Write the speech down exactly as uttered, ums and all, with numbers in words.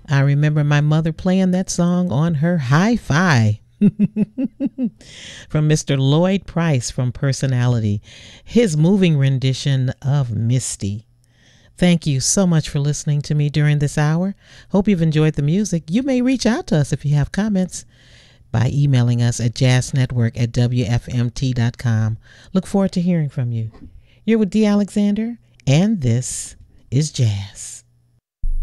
I remember my mother playing that song on her hi-fi. From Mister Lloyd Price from Personality, his moving rendition of Misty. Thank you so much for listening to me during this hour. Hope you've enjoyed the music. You may reach out to us if you have comments by emailing us at jazznetwork at w f m t dot com. Look forward to hearing from you. You're with Dee Alexander, and this is Jazz.